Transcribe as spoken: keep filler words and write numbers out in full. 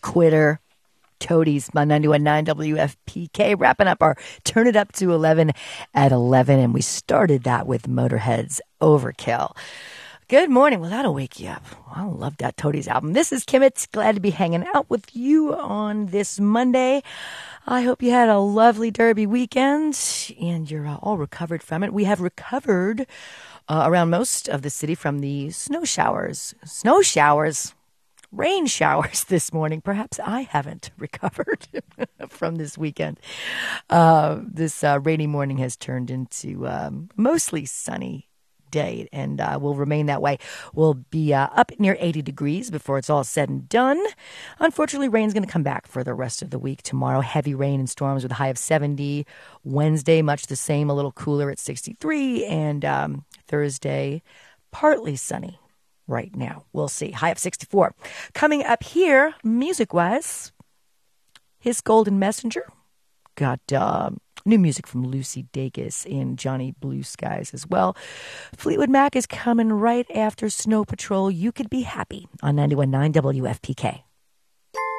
quitter. Toadies on ninety-one point nine W F P K, wrapping up our Turn It Up to eleven at eleven, and we started that with Motorhead's Overkill. Good morning. Well, that'll wake you up. I love that Toadies album. This is Kimmett. Glad to be hanging out with you on this Monday. I hope you had a lovely Derby weekend and you're uh, all recovered from it. We have recovered uh, around most of the city from the snow showers. Snow showers. Rain showers this morning. Perhaps I haven't recovered from this weekend. Uh, this uh, rainy morning has turned into um, mostly sunny day and uh, will remain that way. We'll be uh, up near eighty degrees before it's all said and done. Unfortunately, rain's going to come back for the rest of the week. Tomorrow, heavy rain and storms with a high of seventy. Wednesday, much the same, a little cooler at sixty-three. And um, Thursday, partly sunny. Right now, we'll see. High of sixty-four. Coming up here, music-wise, His Golden Messenger. Got uh, new music from Lucy Dacus and Johnny Blue Skies as well. Fleetwood Mac is coming right after Snow Patrol. You Could Be Happy on ninety-one point nine W F P K.